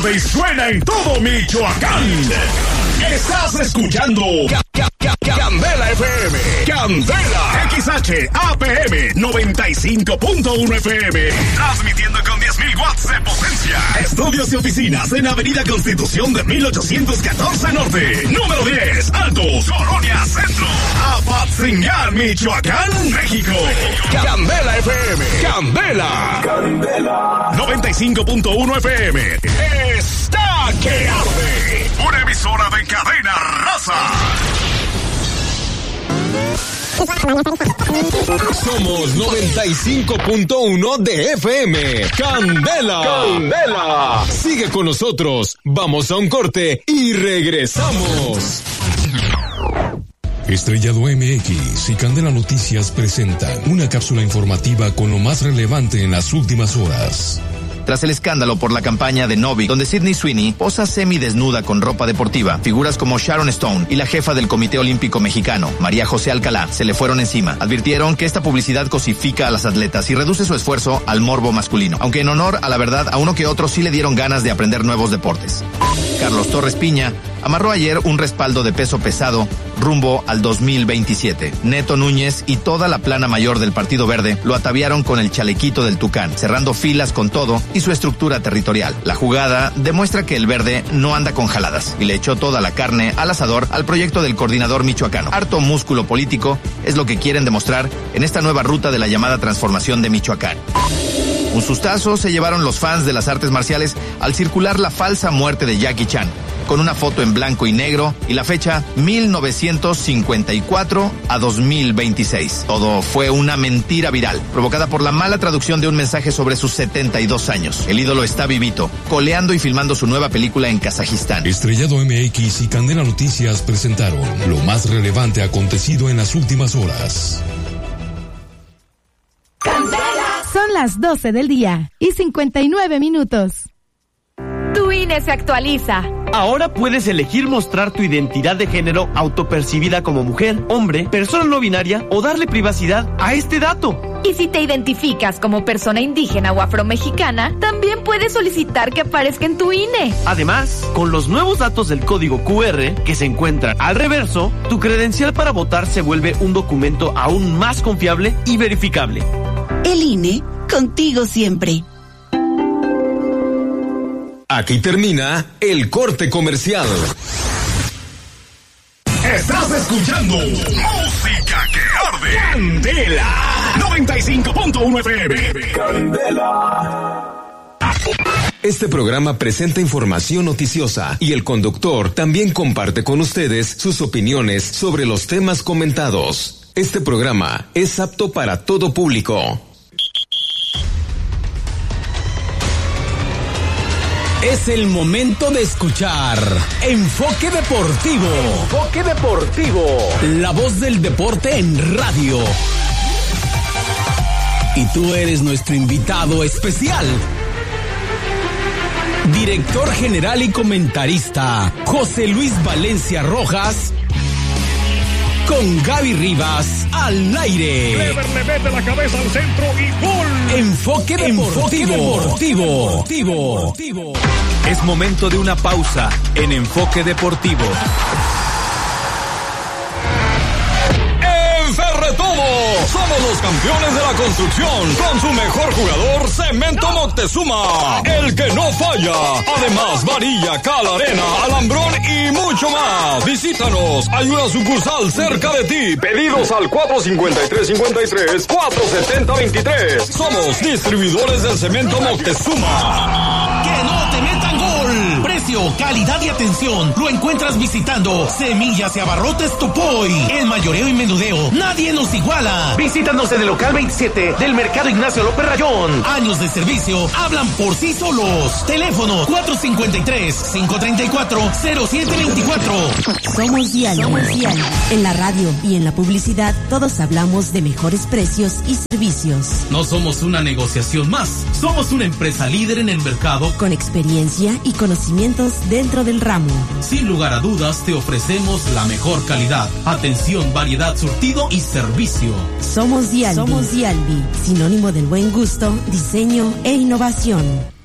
arde y suena en todo Michoacán. Estás escuchando Candela FM. Candela. XH APM 95.1 FM. Transmitiendo con 10.000 watts de potencia. Estudios y oficinas en Avenida Constitución de 1814 Norte. Número 10. Altos, Colonia Centro. Apatzingán, Michoacán, México. Candela FM. Candela. 95.1 FM. Está que arde. Una emisora de cadena raza. Somos 95.1 de FM. Candela. Candela. Sigue con nosotros. Vamos a un corte y regresamos. Estrellado MX y Candela Noticias presentan una cápsula informativa con lo más relevante en las últimas horas. Tras el escándalo por la campaña de Novik, donde Sydney Sweeney posa semidesnuda con ropa deportiva, figuras como Sharon Stone y la jefa del Comité Olímpico Mexicano, María José Alcalá, se le fueron encima. Advirtieron que esta publicidad cosifica a las atletas y reduce su esfuerzo al morbo masculino, aunque en honor a la verdad a uno que otro sí le dieron ganas de aprender nuevos deportes. Carlos Torres Piña amarró ayer un respaldo de peso pesado rumbo al 2027. Neto Núñez y toda la plana mayor del Partido Verde lo ataviaron con el chalequito del Tucán, cerrando filas con todo y su estructura territorial. La jugada demuestra que el Verde no anda con jaladas y le echó toda la carne al asador al proyecto del coordinador michoacano. Harto músculo político es lo que quieren demostrar en esta nueva ruta de la llamada transformación de Michoacán. Un sustazo se llevaron los fans de las artes marciales al circular la falsa muerte de Jackie Chan, con una foto en blanco y negro y la fecha 1954 a 2026. Todo fue una mentira viral, provocada por la mala traducción de un mensaje sobre sus 72 años. El ídolo está vivito, coleando y filmando su nueva película en Kazajistán. Estrellado MX y Candela Noticias presentaron lo más relevante acontecido en las últimas horas. Son las 12 del día y 59 minutos. Tu INE se actualiza. Ahora puedes elegir mostrar tu identidad de género autopercibida como mujer, hombre, persona no binaria o darle privacidad a este dato. Y si te identificas como persona indígena o afromexicana, también puedes solicitar que aparezca en tu INE. Además, con los nuevos datos del código QR que se encuentran al reverso, tu credencial para votar se vuelve un documento aún más confiable y verificable. El INE, contigo siempre. Aquí termina el corte comercial. Estás escuchando Música que Arde. Candela 95.1 FM. Candela. Este programa presenta información noticiosa y el conductor también comparte con ustedes sus opiniones sobre los temas comentados. Este programa es apto para todo público. Es el momento de escuchar Enfoque Deportivo. Enfoque Deportivo. La voz del deporte en radio. Y tú eres nuestro invitado especial. Director general y comentarista, José Luis Valencia Rojas. Con Gaby Rivas al aire. Clever le mete la cabeza al centro y gol. Enfoque Deportivo. Es momento de una pausa en Enfoque Deportivo. En Ferretodo somos los campeones de la construcción con su mejor jugador, Cemento Moctezuma, el que no falla. Además, varilla, cal, arena, alambrón y mucho más. Visítanos, hay una sucursal cerca de ti. Pedidos al 453-53, 470-23. Somos distribuidores del Cemento Moctezuma. ¡Que no te metan gol! Precio, calidad y atención lo encuentras visitando Semillas y Abarrotes Topoy. En mayoreo y menudeo, nadie nos iguala. Visítanos en el local 27 del Mercado Ignacio López Rayón. Años de servicio hablan por sí solos. Teléfono 453-534-0724. Somos Dial. En la radio y en la publicidad todos hablamos de mejores precios y servicios. No somos una negociación más. Somos una empresa líder en el mercado con experiencia y conocimientos dentro del ramo. Sin lugar a dudas te ofrecemos la mejor calidad, atención, variedad, surtido y servicio. Somos Dialbi, sinónimo del buen gusto, diseño e innovación.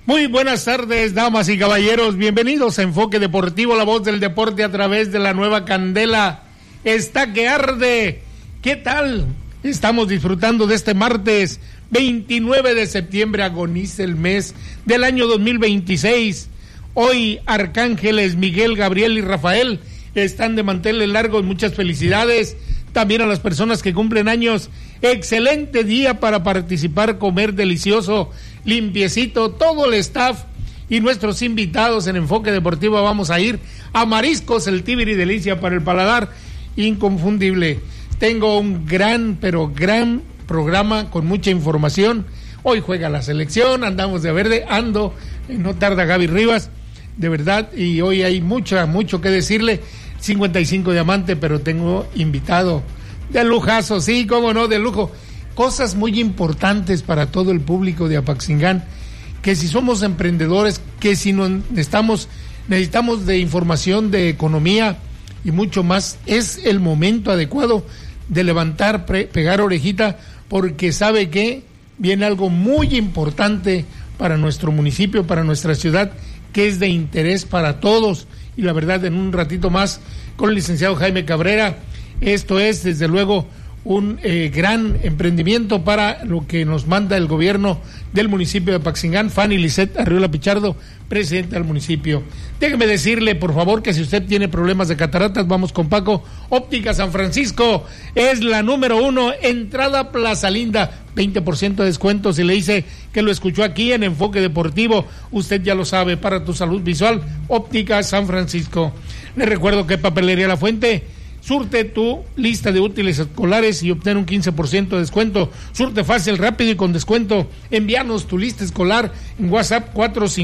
Muy buenas tardes, damas y caballeros. Bienvenidos a Enfoque Deportivo, la voz del deporte a través de la nueva Candela. Está que arde. ¿Qué tal? Estamos disfrutando de este martes 29 de septiembre. Agoniza el mes del año 2026. Hoy Arcángeles, Miguel, Gabriel y Rafael están de manteles largos. Muchas felicidades. También a las personas que cumplen años. Excelente día para participar, comer delicioso, limpiecito. Todo el staff y nuestros invitados en Enfoque Deportivo vamos a ir a Mariscos, el Tibiri Delicia para el paladar inconfundible. Tengo un gran programa con mucha información. Hoy juega la selección, andamos de verde, no tarda Gaby Rivas, de verdad, y hoy hay mucho que decirle. 55 diamante, pero tengo invitado de lujazo, sí, cómo no, de lujo. Cosas muy importantes para todo el público de Apaxingán, que si somos emprendedores, que si necesitamos de información de economía y mucho más, es el momento adecuado de levantar, pegar orejita, porque sabe que viene algo muy importante para nuestro municipio, para nuestra ciudad, que es de interés para todos. Y la verdad, en un ratito más con el licenciado Jaime Cabrera. Esto es, desde luego, un gran emprendimiento para lo que nos manda el gobierno del municipio de Apaxingán. Fanny Lisset Arriola Pichardo, presidenta del municipio. Déjeme decirle, por favor, que si usted tiene problemas de cataratas, vamos con Paco. Óptica San Francisco es la número 1, entrada Plaza Linda, 20% de descuento. Si le dice que lo escuchó aquí en Enfoque Deportivo, usted ya lo sabe, para tu salud visual, Óptica San Francisco. Le recuerdo que Papelería La Fuente surte tu lista de útiles escolares y obtén un 15% de descuento. Surte fácil, rápido y con descuento. Envíanos tu lista escolar en WhatsApp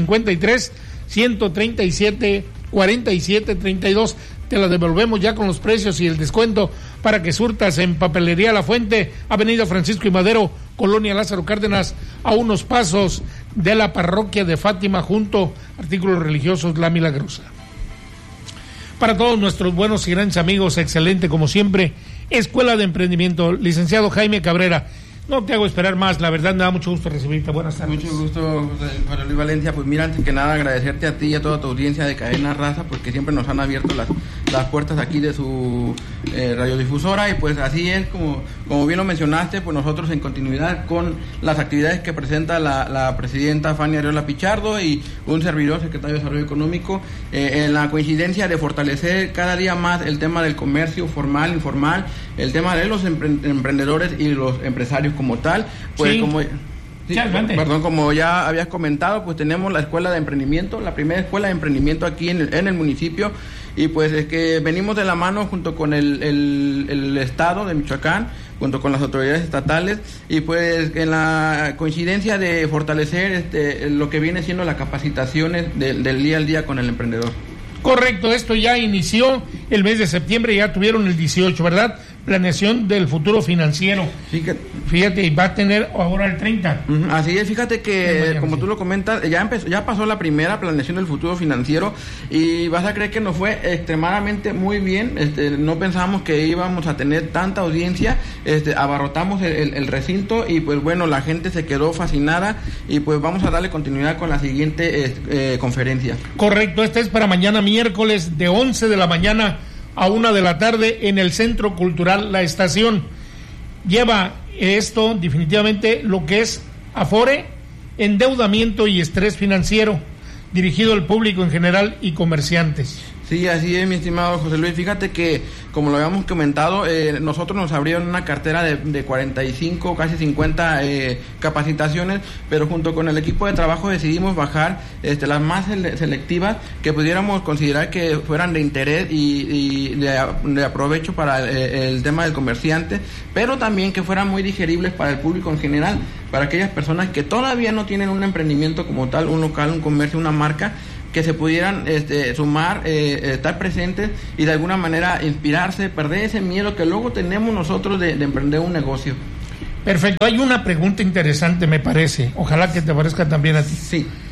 453-137-4732. Te la devolvemos ya con los precios y el descuento para que surtas en Papelería La Fuente, Avenida Francisco y Madero, Colonia Lázaro Cárdenas, a unos pasos de la parroquia de Fátima, junto a Artículos Religiosos La Milagrosa. Para todos nuestros buenos y grandes amigos, excelente como siempre, Escuela de Emprendimiento, licenciado Jaime Cabrera. No te hago esperar más, la verdad me da mucho gusto recibirte. Buenas tardes. Mucho gusto, José Luis Valencia. Pues mira, antes que nada agradecerte a ti y a toda tu audiencia de Cadena Raza, porque siempre nos han abierto las puertas aquí de su radiodifusora, y pues así es, como bien lo mencionaste, pues nosotros en continuidad con las actividades que presenta la presidenta Fanny Arriola Pichardo y un servidor, secretario de Desarrollo Económico, en la coincidencia de fortalecer cada día más el tema del comercio formal, informal, el tema de los emprendedores y los empresarios como tal, pues sí. Como ya habías comentado, pues tenemos la escuela de emprendimiento, la primera escuela de emprendimiento aquí en el municipio, y pues es que venimos de la mano junto con el estado de Michoacán, junto con las autoridades estatales, y pues en la coincidencia de fortalecer lo que viene siendo las capacitaciones del día al día con el emprendedor. Correcto, esto ya inició el mes de septiembre, ya tuvieron el 18, ¿verdad? Planeación del futuro financiero. Fíjate, y va a tener ahora el 30. Así es, fíjate que, como tú lo comentas, ya pasó la primera planeación del futuro financiero, y vas a creer que nos fue extremadamente muy bien. No pensábamos que íbamos a tener tanta audiencia, abarrotamos el recinto, y pues bueno, la gente se quedó fascinada, y pues vamos a darle continuidad con la siguiente conferencia. Correcto, esta es para mañana miércoles de 11 de la mañana a 1 de la tarde en el Centro Cultural La Estación. Lleva esto definitivamente lo que es Afore, endeudamiento y estrés financiero, dirigido al público en general y comerciantes. Sí, así es, mi estimado José Luis. Fíjate que, como lo habíamos comentado, nosotros nos abrieron una cartera de 45, casi 50 capacitaciones, pero junto con el equipo de trabajo decidimos bajar las más selectivas que pudiéramos considerar que fueran de interés y de aprovecho para el tema del comerciante, pero también que fueran muy digeribles para el público en general, para aquellas personas que todavía no tienen un emprendimiento como tal, un local, un comercio, una marca, que se pudieran sumar, estar presentes y de alguna manera inspirarse, perder ese miedo que luego tenemos nosotros de emprender un negocio. Perfecto, hay una pregunta interesante, me parece, ojalá que te parezca también a ti. Sí.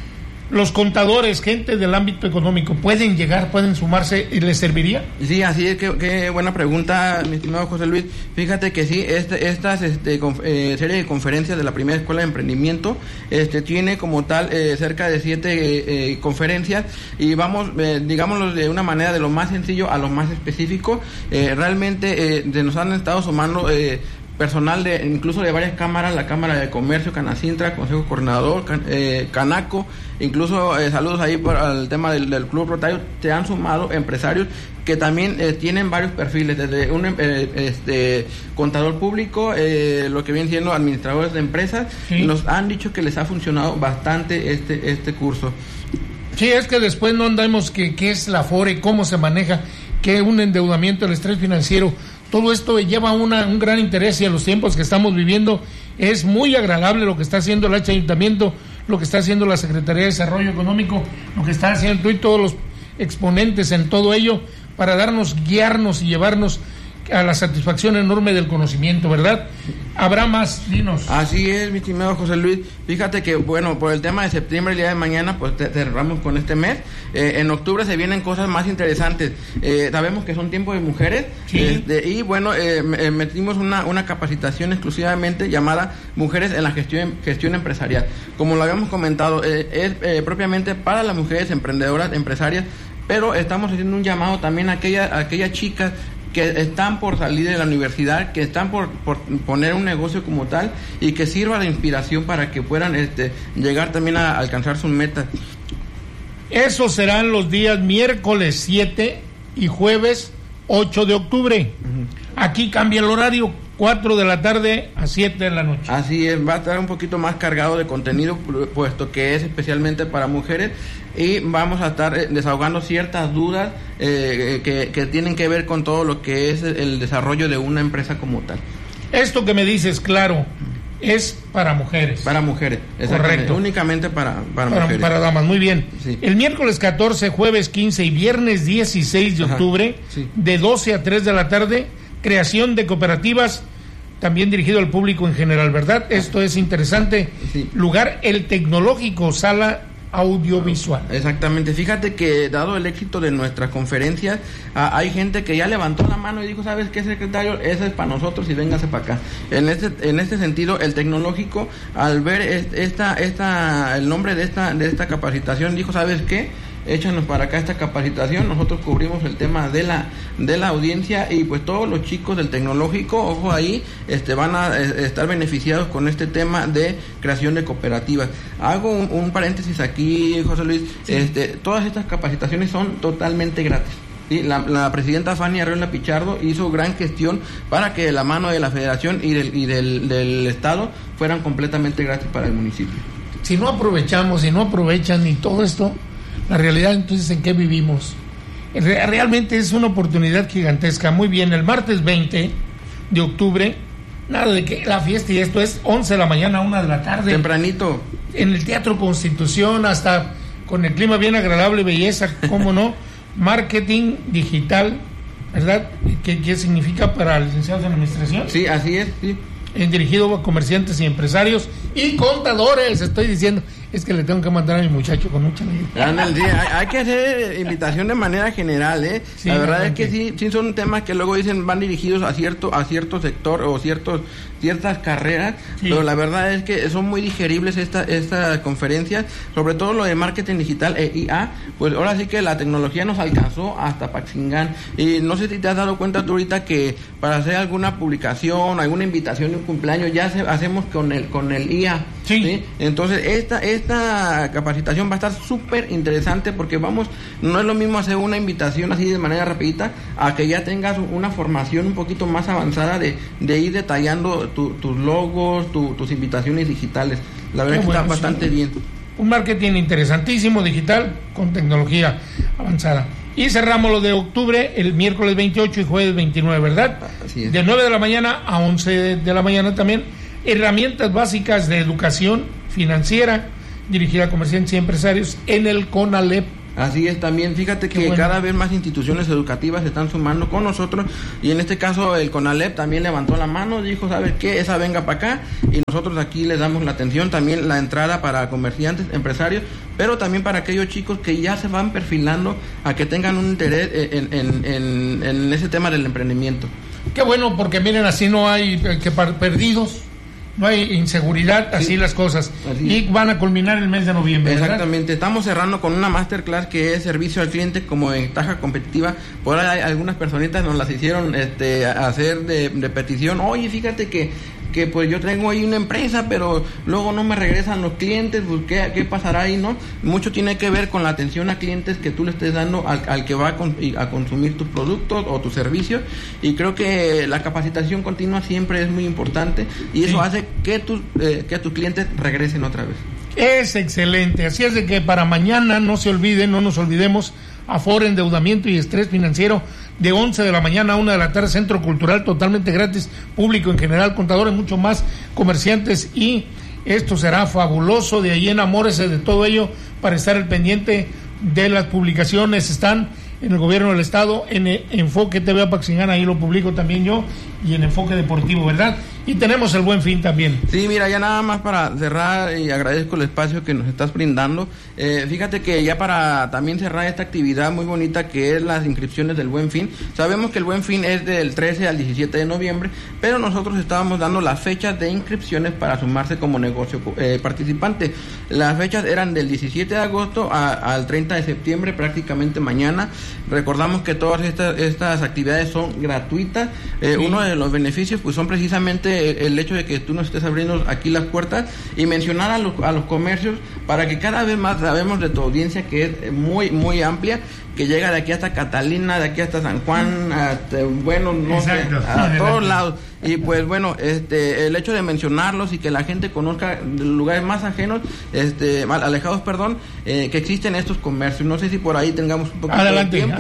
los contadores, gente del ámbito económico, ¿pueden llegar, pueden sumarse y les serviría? Sí, así es, qué buena pregunta, mi estimado José Luis. Fíjate que sí, estas serie de conferencias de la primera escuela de emprendimiento tiene como tal cerca de 7 conferencias, y vamos, digámoslo de una manera de lo más sencillo a lo más específico. Realmente nos han estado sumando personal incluso de varias cámaras, la Cámara de Comercio, Canacintra, Consejo Coordinador, Canaco, incluso saludos ahí para el tema del Club Rotario. Te han sumado empresarios que también tienen varios perfiles, desde un contador público, lo que vienen siendo administradores de empresas. Sí. Nos han dicho que les ha funcionado bastante este curso. Sí, es que después no andamos qué es la Afore, cómo se maneja, qué un endeudamiento, el estrés financiero. Todo esto lleva un gran interés, y a los tiempos que estamos viviendo es muy agradable lo que está haciendo el Ayuntamiento, lo que está haciendo la Secretaría de Desarrollo Económico, lo que está haciendo tú y todos los exponentes en todo ello, para guiarnos y llevarnos a la satisfacción enorme del conocimiento, ¿verdad? Habrá más, dinos. Así es, mi estimado José Luis. Fíjate que, bueno, por el tema de septiembre, el día de mañana, pues cerramos con este mes. En octubre se vienen cosas más interesantes. Sabemos que son tiempos de mujeres. Sí. Y bueno, metimos una capacitación exclusivamente llamada Mujeres en la Gestión Empresarial. Como lo habíamos comentado, es propiamente para las mujeres emprendedoras, empresarias, pero estamos haciendo un llamado también a aquellas chicas que están por salir de la universidad, que están por poner un negocio como tal, y que sirva de inspiración para que puedan llegar también a alcanzar sus metas. Esos serán los días miércoles 7 y jueves 8 de octubre. Uh-huh. Aquí cambia el horario, 4 de la tarde a 7 de la noche. Así es, va a estar un poquito más cargado de contenido, puesto que es especialmente para mujeres, y vamos a estar desahogando ciertas dudas que tienen que ver con todo lo que es el desarrollo de una empresa como tal. Esto que me dices, claro, es para mujeres. Para mujeres, correcto. Únicamente para mujeres. Para damas, muy bien. Sí. El miércoles 14, jueves 15 y viernes 16 de octubre, sí, de 12 a 3 de la tarde, creación de cooperativas, también dirigido al público en general, ¿verdad? Esto es interesante. Sí. Lugar, el Tecnológico, sala audiovisual. Exactamente. Fíjate que dado el éxito de nuestras conferencias, hay gente que ya levantó la mano y dijo, ¿sabes qué, secretario? Ese es para nosotros y véngase para acá. En este sentido, el Tecnológico, al ver el nombre de esta capacitación, dijo, ¿sabes qué? Échanos para acá esta capacitación, nosotros cubrimos el tema de la audiencia, y pues todos los chicos del Tecnológico, ojo ahí, van a estar beneficiados con este tema de creación de cooperativas. Hago un paréntesis aquí, José Luis. Sí. Todas estas capacitaciones son totalmente gratis. ¿Sí? La presidenta Fanny Arreola Pichardo hizo gran gestión para que de la mano de la Federación y del Estado fueran completamente gratis para el municipio. Si no aprovechamos, si no aprovechan y todo esto, la realidad, entonces, ¿en qué vivimos? Realmente es una oportunidad gigantesca. Muy bien, el martes 20 de octubre, nada de que la fiesta y esto es 11 de la mañana a 1 de la tarde. Tempranito. En el Teatro Constitución, hasta con el clima bien agradable, belleza, cómo no, marketing digital, ¿verdad? ¿Qué significa para licenciados en administración? Sí, así es, sí. Dirigido a comerciantes y empresarios y contadores, estoy diciendo. Es que le tengo que mandar a mi muchacho con mucha alegría. Hay que hacer invitación de manera general, Sí, la verdad es que sí son temas que luego dicen van dirigidos a cierto sector o ciertas carreras, sí, pero la verdad es que son muy digeribles estas conferencias, sobre todo lo de marketing digital e IA. Pues ahora sí que la tecnología nos alcanzó hasta Paxingán, y no sé si te has dado cuenta tú ahorita que para hacer alguna publicación, alguna invitación de un cumpleaños ya hacemos con el IA. Sí. ¿Sí? Entonces esta capacitación va a estar súper interesante, porque no es lo mismo hacer una invitación así de manera rapidita a que ya tengas una formación un poquito más avanzada de ir detallando tus logos, tus invitaciones digitales. La verdad que está bastante bien. Un marketing interesantísimo digital con tecnología avanzada. Y cerramos lo de octubre el miércoles 28 y jueves 29, ¿verdad? Así es. De 9 de la mañana a 11 de la mañana también. Herramientas básicas de educación financiera dirigida a comerciantes y empresarios en el CONALEP Así es, también fíjate que cada vez más instituciones educativas se están sumando con nosotros, y en este caso el CONALEP también levantó la mano, dijo, ¿sabes qué? Esa venga para acá, y nosotros aquí les damos la atención, también la entrada para comerciantes, empresarios, pero también para aquellos chicos que ya se van perfilando a que tengan un interés en ese tema del emprendimiento. Qué bueno, porque miren, así no hay perdidos, no hay inseguridad, así las cosas. Y van a culminar el mes de noviembre, ¿verdad? Exactamente, estamos cerrando con una masterclass que es servicio al cliente como ventaja competitiva. Por ahí algunas personitas nos las hicieron hacer de petición. Oye, fíjate que pues yo tengo ahí una empresa, pero luego no me regresan los clientes, pues ¿qué pasará ahí, no? Mucho tiene que ver con la atención a clientes que tú le estés dando al que va a consumir tus productos o tus servicios, y creo que la capacitación continua siempre es muy importante, y eso hace que tus clientes regresen otra vez. Es excelente, así es de que para mañana no nos olvidemos, Afore Endeudamiento y Estrés Financiero, de 11 de la mañana a 1 de la tarde, Centro Cultural, totalmente gratis, público en general, contadores, mucho más, comerciantes, y esto será fabuloso. De ahí enamórese de todo ello para estar al pendiente de las publicaciones. Están en el gobierno del estado, en Enfoque TV Apaxingán, ahí lo publico también yo, y en Enfoque Deportivo, ¿verdad? Y tenemos el Buen Fin también. Sí, mira, ya nada más para cerrar, y agradezco el espacio que nos estás brindando. Fíjate que ya para también cerrar esta actividad muy bonita que es las inscripciones del Buen Fin, sabemos que el Buen Fin es del 13 al 17 de noviembre, pero nosotros estábamos dando las fechas de inscripciones para sumarse como negocio participante. Las fechas eran del 17 de agosto al 30 de septiembre, prácticamente mañana. Recordamos que todas estas actividades son gratuitas. Uno de los beneficios pues son precisamente el hecho de que tú nos estés abriendo aquí las puertas, y mencionar a los comercios para que cada vez más sabemos de tu audiencia, que es muy muy amplia, que llega de aquí hasta Catalina, de aquí hasta San Juan, hasta, bueno, no sé, a todos lados. Y pues bueno, el hecho de mencionarlos y que la gente conozca lugares más ajenos, alejados, que existen estos comercios. No sé si por ahí tengamos un poquito de tiempo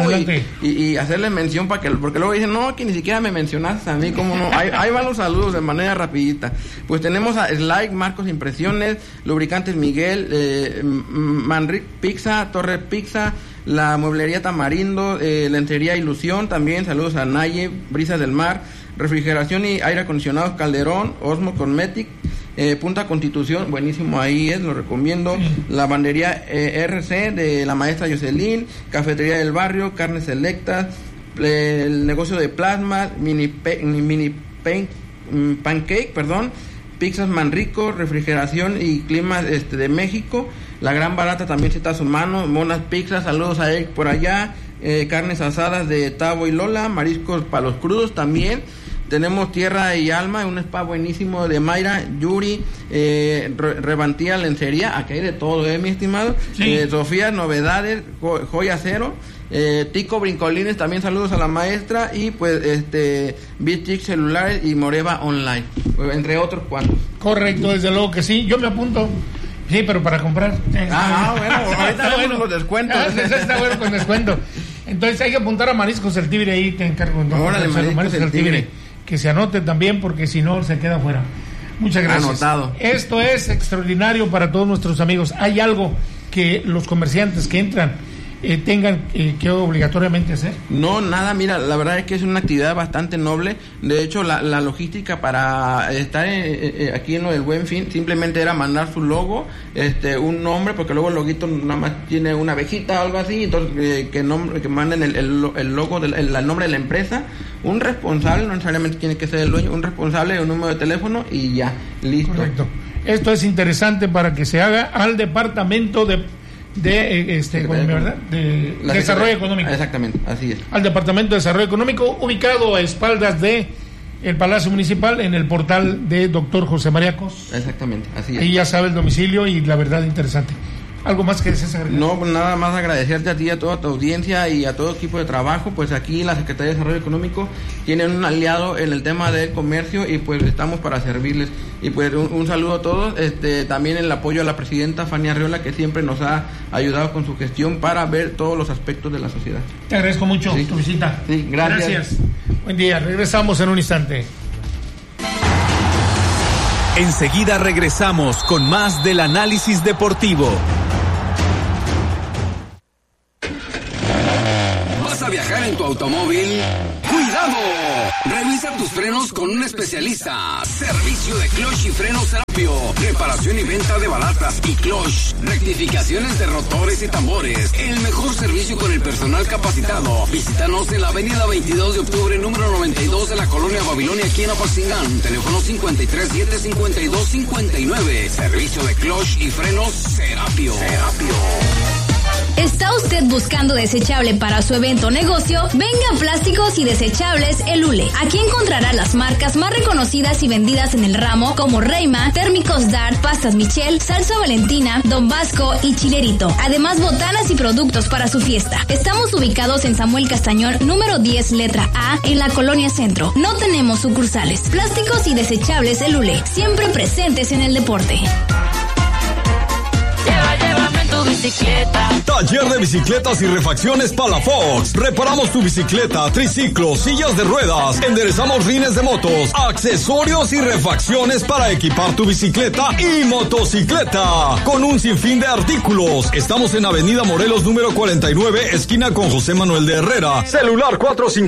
y hacerle mención porque luego dicen, no, que ni siquiera me mencionaste a mí, ¿cómo no? Ahí van los saludos de manera rapidita. Pues tenemos a Slide, Marcos Impresiones, Lubricantes Miguel, Manric Pizza, Torre Pizza, la Mueblería Tamarindo, Lencería Ilusión, también saludos a Naye, Brisas del Mar, Refrigeración y Aire Acondicionados Calderón, Osmo Cosmetic, Punta Constitución, buenísimo ahí lo recomiendo, la Bandería RC de la maestra Jocelyn, Cafetería del Barrio, Carnes Selectas, el negocio de plasma, Pancake, Pizzas Manrico, Refrigeración y Climas de México, La Gran Barata también se está sumando, Monas Pizzas, saludos a Eric por allá, carnes asadas de Tavo y Lola, mariscos para los crudos también. Tenemos Tierra y Alma, un spa buenísimo de Mayra, Yuri, Revantía, Lencería, aquí hay de todo, mi estimado. Sí. Sofía, Novedades, Joya Cero, Tico Brincolines, también saludos a la maestra, y pues Bitic Celulares y Moreva Online, entre otros cuantos. Correcto, desde luego que sí, yo me apunto. Sí, pero para comprar. Bueno, ahorita vemos los descuentos. Está bueno con descuento. Entonces hay que apuntar a Mariscos El Tigre, ahí te encargo. Órale, Mariscos El Tigre. Que se anote también, porque si no se queda fuera. Muchas gracias. Anotado. Esto es extraordinario para todos nuestros amigos. ¿Hay algo que los comerciantes que entran tengan que obligatoriamente hacer? No, nada, mira, la verdad es que es una actividad bastante noble. De hecho, la logística para estar aquí en lo del Buen Fin simplemente era mandar su logo, un nombre, porque luego el loguito nada más tiene una abejita o algo así, entonces que manden el logo, el nombre de la empresa, un responsable, no necesariamente tiene que ser el dueño, un responsable, un número de teléfono y ya, listo. Correcto. Esto es interesante para que se haga al departamento de Desarrollo Económico. Exactamente, así es. Al Departamento de Desarrollo Económico, ubicado a espaldas de el Palacio Municipal, en el portal de Dr. José María Cos. Exactamente, así es. Ahí ya sabe el domicilio y la verdad interesante. ¿Algo más que desees agregar? No, nada más agradecerte a ti, a toda tu audiencia y a todo equipo de trabajo. Pues aquí la Secretaría de Desarrollo Económico tiene un aliado en el tema del comercio y pues estamos para servirles. Y pues un saludo a todos, también el apoyo a la presidenta Fanny Arriola, que siempre nos ha ayudado con su gestión para ver todos los aspectos de la sociedad. Te agradezco mucho tu visita. Sí, gracias. Buen día, regresamos en un instante. Enseguida regresamos con más del análisis deportivo. en tu automóvil? ¡Cuidado! Revisa tus frenos con un especialista. Servicio de clutch y frenos Serapio. Reparación y venta de balatas y clutch. Rectificaciones de rotores y tambores. El mejor servicio con el personal capacitado. Visítanos en la avenida 22 de octubre, número 92 de la colonia Babilonia, aquí en Apaxingán. Teléfono 537-5259. Servicio de clutch y frenos Serapio. ¿Está usted buscando desechable para su evento o negocio? Venga a Plásticos y Desechables El Ule. Aquí encontrará las marcas más reconocidas y vendidas en el ramo como Reima, Térmicos Dart, Pastas Michel, Salsa Valentina, Don Vasco y Chilerito. Además, botanas y productos para su fiesta. Estamos ubicados en Samuel Castañón, número 10, letra A, en la Colonia Centro. No tenemos sucursales. Plásticos y Desechables El Ule. Siempre presentes en el deporte. Llévame en tu bicicleta. Taller de bicicletas y refacciones Palafox. Reparamos tu bicicleta, triciclos, sillas de ruedas. Enderezamos rines de motos, accesorios y refacciones para equipar tu bicicleta y motocicleta. Con un sinfín de artículos. Estamos en Avenida Morelos, número 49, esquina con José Manuel de Herrera. Celular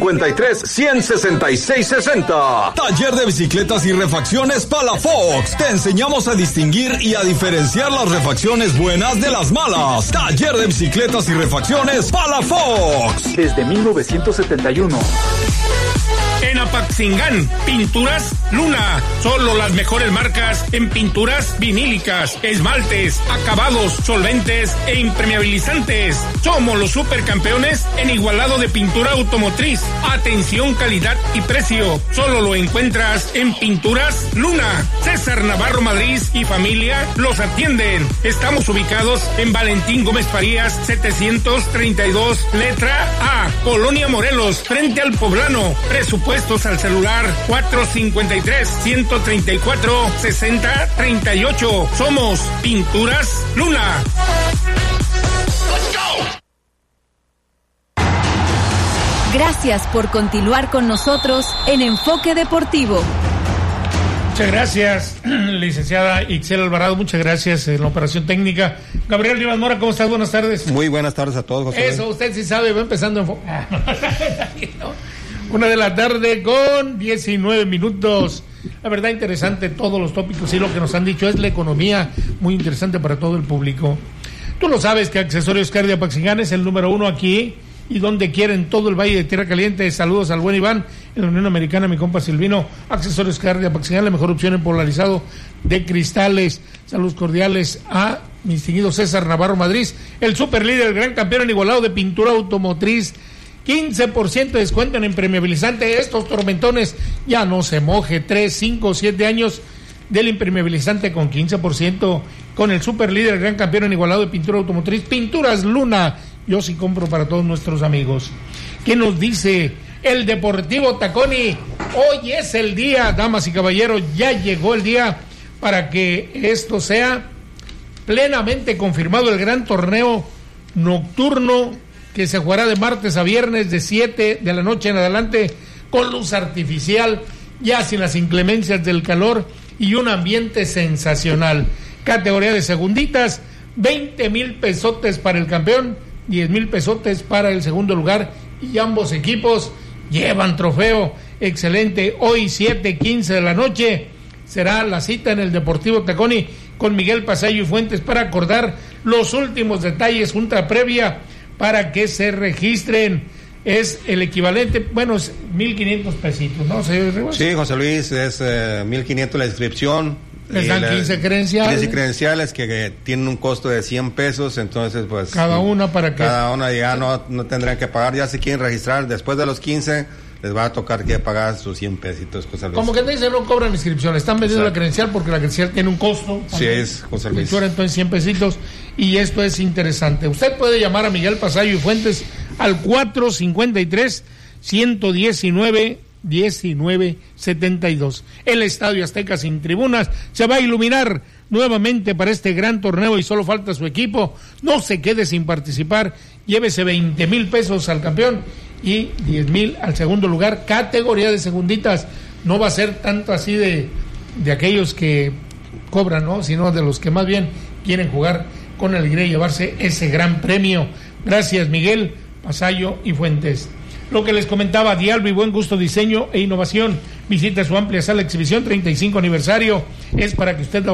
453-166-60. Taller de bicicletas y refacciones Palafox. Te enseñamos a distinguir y a diferenciar las refacciones buenas de las malas. Taller de bicicletas y refacciones Palafox. Desde 1971. En Apaxingán, Pinturas Luna. Solo las mejores marcas en pinturas vinílicas, esmaltes, acabados, solventes e impermeabilizantes. Somos los supercampeones en igualado de pintura automotriz. Atención, calidad y precio. Solo lo encuentras en Pinturas Luna. César Navarro Madrid y familia los atienden. Estamos ubicados en Valentín Gómez Farías, 732, letra A, Colonia Morelos, frente al Poblano. Presupuestos al celular 453-134-6038. Somos Pinturas Luna. Gracias por continuar con nosotros en Enfoque Deportivo. Muchas gracias, licenciada Ixel Alvarado, muchas gracias en la operación técnica. Gabriel Rivas Mora, ¿cómo estás? Buenas tardes. Muy buenas tardes a todos, José. Eso, usted sí sabe, va empezando en 1 de la tarde con 19 minutos. La verdad, interesante todos los tópicos y lo que nos han dicho es la economía, muy interesante para todo el público. Tú lo sabes que Accesorios Car de Apaxingán es el número 1 aquí y donde quieren todo el Valle de Tierra Caliente. Saludos al buen Iván en la Unión Americana, mi compa Silvino. Accesorios Car de Apaxingán, la mejor opción en polarizado de cristales. Saludos cordiales a mi distinguido César Navarro Madrid, el super líder, el gran campeón en igualado de pintura automotriz. 15% de descuento en impermeabilizante. Estos tormentones ya no se moje. 3, 5, 7 años del impermeabilizante con 15%. Con el super líder, el gran campeón en igualado de pintura automotriz. Pinturas Luna. Yo sí compro para todos nuestros amigos. ¿Qué nos dice el Deportivo Taconi? Hoy es el día, damas y caballeros. Ya llegó el día para que esto sea plenamente confirmado. El gran torneo nocturno que se jugará de martes a viernes de 7 de la noche en adelante, con luz artificial, ya sin las inclemencias del calor y un ambiente sensacional. Categoría de segunditas, 20,000 pesotes para el campeón, 10,000 pesotes para el segundo lugar, y ambos equipos llevan trofeo. Excelente. Hoy 7:15 de la noche será la cita en el Deportivo Taconi con Miguel Pasayo y Fuentes para acordar los últimos detalles, junta previa para que se registren. Es el equivalente, bueno, es 1,500 pesitos, ¿no? Sí, José Luis, es 1,500 la inscripción. Les dan 15 credenciales. 15 credenciales que tienen un costo de 100 pesos, entonces pues... Cada una para que... Cada una ya no tendrán que pagar, ya si quieren registrar después de los 15, les va a tocar que pagar sus 100 pesitos, José Luis. Como que te dicen, no cobran inscripción, están vendiendo la credencial porque la credencial tiene un costo. Sí, es, José Luis. Entonces 100 pesitos, y esto es interesante. Usted puede llamar a Miguel Pasayo y Fuentes al 453-119-1972. El Estadio Azteca sin tribunas se va a iluminar nuevamente para este gran torneo y solo falta su equipo. No se quede sin participar, llévese 20,000 pesos al campeón y 10,000 al segundo lugar. Categoría de segunditas, no va a ser tanto así de aquellos que cobran, ¿no? Sino de los que más bien quieren jugar con alegría y llevarse ese gran premio. Gracias, Miguel Pasayo y Fuentes. Lo que les comentaba, Dialbi, buen gusto, diseño e innovación. Visita su amplia sala de exhibición, 35 aniversario. Es para que usted